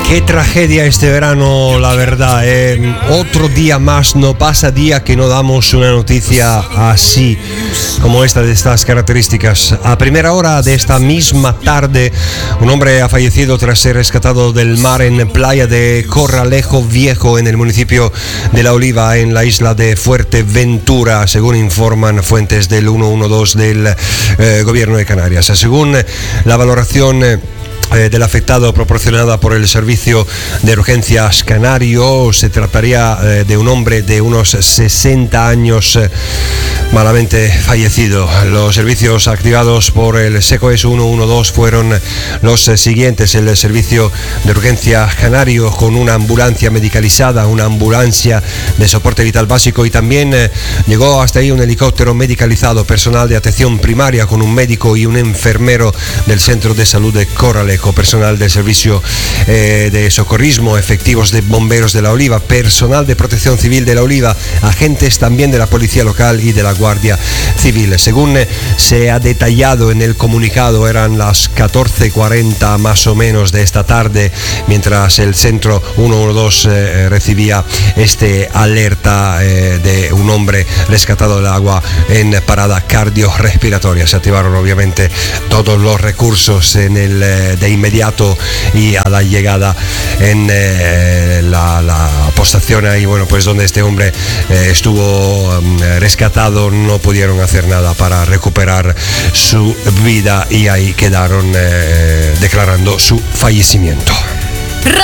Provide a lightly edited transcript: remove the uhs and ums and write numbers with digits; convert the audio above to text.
Qué tragedia este verano, la verdad. Otro día más, no pasa día que no damos una noticia así, como esta, de estas características. A primera hora de esta misma tarde, un hombre ha fallecido tras ser rescatado del mar en playa de Corralejo Viejo, en el municipio de La Oliva, en la isla de Fuerteventura, según informan fuentes del 112 del gobierno de Canarias. Según la valoración del afectado proporcionada por el Servicio de Urgencias Canario, se trataría de un hombre de unos 60 años malamente fallecido. Los servicios activados por el SECOES 112 fueron los siguientes: el Servicio de Urgencias Canario, con una ambulancia medicalizada, una ambulancia de soporte vital básico, y también llegó hasta ahí un helicóptero medicalizado, personal de atención primaria con un médico y un enfermero del Centro de Salud de Corralejo, personal del Servicio de Socorrismo, efectivos de bomberos de La Oliva, personal de Protección Civil de La Oliva, agentes también de la Policía Local y de la Guardia Civil. Según se ha detallado en el comunicado, eran las 14:40 más o menos de esta tarde, mientras el Centro 112 recibía este alerta de un hombre rescatado del agua en parada cardiorrespiratoria. Se activaron obviamente todos los recursos de inmediato, y a la llegada en la postación ahí, bueno, pues donde este hombre estuvo rescatado, no pudieron hacer nada para recuperar su vida, y ahí quedaron declarando su fallecimiento.